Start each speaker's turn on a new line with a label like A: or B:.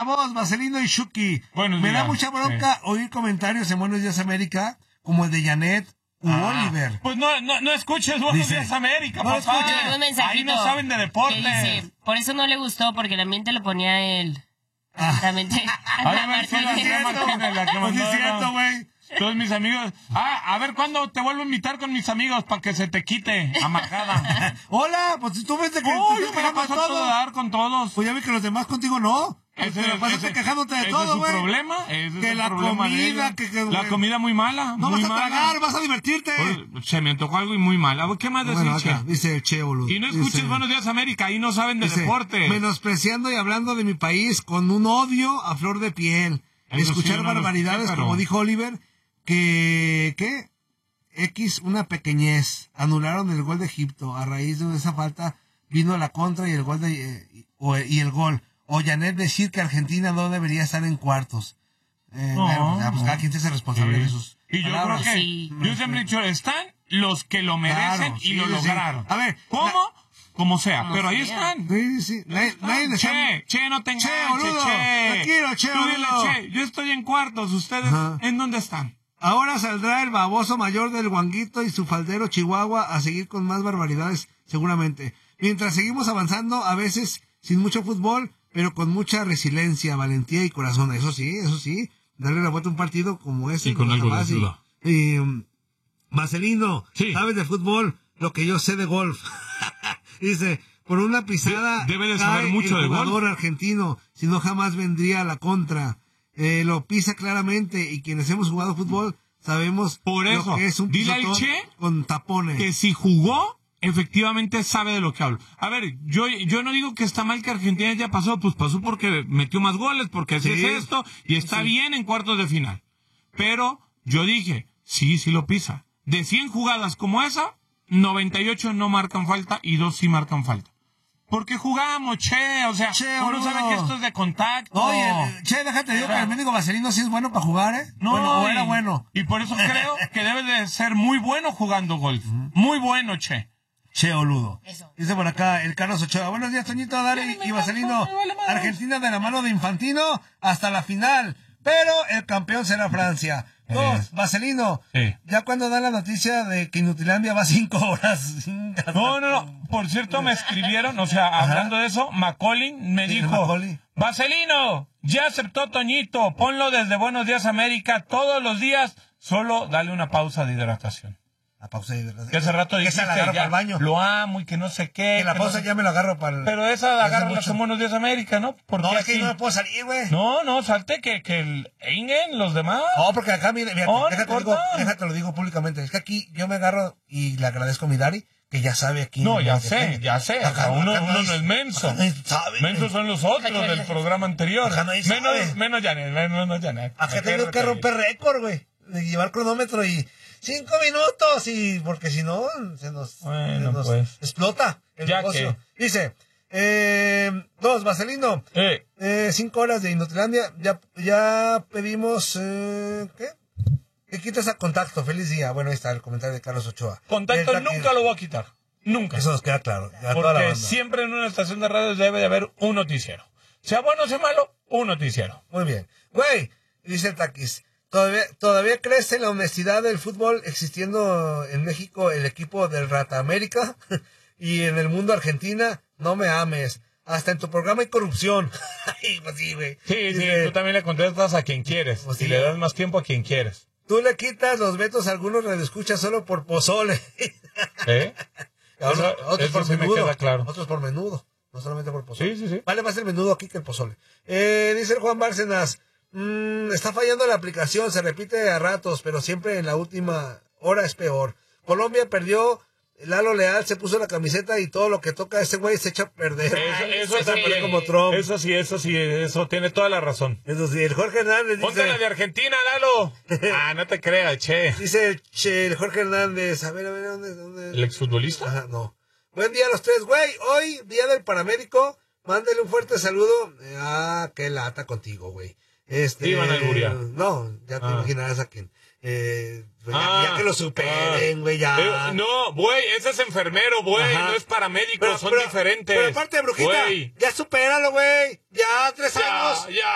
A: chavos, Marcelino y Shuki. Me da mucha bronca oír comentarios en Buenos Días América, como el de Janet u Oliver.
B: Pues no escuches Buenos Días América,
C: no
B: papá.
C: un mensajito.
B: Ahí no saben de deporte.
C: Dice, por eso no le gustó, porque también te lo ponía él. Exactamente.
A: Es cierto, güey.
B: Todos mis amigos. A ver cuándo te vuelvo a invitar con mis amigos para que se te quite, amargada.
A: Hola, pues tú ves de que
B: yo me la paso a todo dar con todos.
A: Pues ya vi que los demás contigo no. Te la pasaste quejándote de todo, güey.
B: ¿Ese es su problema?
A: Que la comida,
B: la comida muy mala.
A: No
B: muy
A: vas a
B: mala.
A: tragar, vas a divertirte.
B: Se me antojó algo y muy mala. ¿Qué más decir, Che?
A: Dice el Che, boludo.
B: Y no escuches Buenos Días América, ahí no saben de deporte.
A: Menospreciando y hablando de mi país con un odio a flor de piel. Escuchar barbaridades, como dijo Oliver, ¿qué? Una pequeñez. Anularon el gol de Egipto. A raíz de esa falta vino la contra y el gol y el gol. O Janet decir que Argentina no debería estar en cuartos. Pues cada quien se hace responsable de sus
B: y yo
A: palabras.
B: creo que, yo siempre he dicho, están los que lo merecen y lo lograron.
A: A ver,
B: ¿cómo? Como sea, pero ahí están.
A: Sí.
B: Che, no te enganches,
A: Che. Tranquilo, Che, boludo.
B: Che, yo estoy en cuartos, ¿ustedes en dónde están?
A: Ahora saldrá el baboso mayor del Guanguito y su faldero Chihuahua a seguir con más barbaridades, seguramente. Mientras seguimos avanzando, a veces sin mucho fútbol, pero con mucha resiliencia, valentía y corazón. Eso sí, darle la vuelta a un partido como ese.
B: Y con algo de ayuda.
A: Marcelino, ¿sabes de fútbol? Lo que yo sé de golf. Dice, por una pisada
B: debe de saber mucho de golf.
A: El jugador argentino, si no jamás vendría a la contra. Lo pisa claramente y quienes hemos jugado fútbol sabemos
B: por eso,
A: lo que es un pisotón con tapones.
B: Que si jugó, efectivamente sabe de lo que hablo. A ver, yo no digo que está mal que Argentina ya pasó, pues pasó porque metió más goles, porque así es esto, y está bien en cuartos de final. Pero yo dije, sí lo pisa. De 100 jugadas como esa, 98 no marcan falta y 2 sí marcan falta. Porque jugamos, Che, uno sabe que esto es de contacto.
A: Oye, Che, déjate, digo que el médico Marcelino sí es bueno para jugar, ¿eh?
B: No,
A: era bueno.
B: Y por eso creo que debe de ser muy bueno jugando golf. Muy bueno, Che.
A: Che, boludo. Dice por acá el Carlos Ochoa. Buenos días, Toñito, Dari y Marcelino. Argentina de la mano de Infantino hasta la final. Pero el campeón será Francia. 2, Marcelino. Ya cuando dan la noticia de que Inutilandia va 5 horas.
B: No. Por cierto, me escribieron, hablando de eso, Macaulin me dijo, Marcelino, ya aceptó Toñito, ponlo desde Buenos Días América todos los días, solo dale una pausa de hidratación.
A: La pausa de hidratación.
B: Que hace rato dijiste,
A: esa la agarro para el baño.
B: Lo amo y que no sé qué.
A: Que la pausa ya me lo agarro para el...
B: Pero esa la agarro en Buenos Días América, ¿no?
A: No, es que no me puedo salir, güey.
B: No, salte que el Ingen, los demás.
A: No, porque acá, mira, déjate lo digo públicamente. Es que aquí yo me agarro y le agradezco a mi Dari, que ya sabe aquí.
B: No, ya sé. Uno no es menso. Mensos son los otros del programa anterior. Menos Janet.
A: Acá tengo que romper récord, güey. De llevar cronómetro y 5 minutos y porque si no se nos explota el negocio. Dice, 2, Marcelino, 5 horas de Inutilandia, ya pedimos, ¿qué? Que quites a contacto, feliz día. Bueno, ahí está el comentario de Carlos Ochoa.
B: Contacto nunca lo voy a quitar, nunca.
A: Eso nos queda claro.
B: Porque siempre en una estación de radio debe de haber un noticiero. Sea bueno o sea malo, un noticiero.
A: Muy bien. Güey, dice el Taquis, ¿Todavía crees en la honestidad del fútbol existiendo en México el equipo del Rata América? Y en el mundo Argentina, no me ames. Hasta en tu programa hay corrupción. Pues sí, güey.
B: Sí, tú también le contestas a quien quieres. Pues y le das más tiempo a quien quieres.
A: Tú le quitas los vetos a algunos radioescuchas solo por pozole. Otros por menudo. Me queda claro. Otros por menudo. No solamente por pozole.
B: Sí.
A: Vale más el menudo aquí que el pozole. Dice el Juan Bárcenas. Está fallando la aplicación, se repite a ratos, pero siempre en la última hora es peor. Colombia perdió, Lalo Leal se puso la camiseta y todo lo que toca a ese güey se echa a perder.
B: Eso sí,
A: como Trump.
B: Eso tiene toda la razón.
A: Eso sí, el Jorge Hernández dice...
B: Ponte la de Argentina, Lalo. No te creas, Che.
A: Dice el Jorge Hernández, a ver, ¿dónde?
B: ¿El exfutbolista?
A: Ajá, no. Buen día a los tres, güey, hoy, día del paramédico, mándele un fuerte saludo. Qué lata contigo, güey.
B: Iban a alburiar.
A: No, ya te imaginarás a quién. Ya que lo superen, güey, ya.
B: No, güey, ese es enfermero, güey, no es paramédico, son diferentes.
A: Pero aparte, brujita, ya supéralo, güey. Ya 3 años.
B: Ya.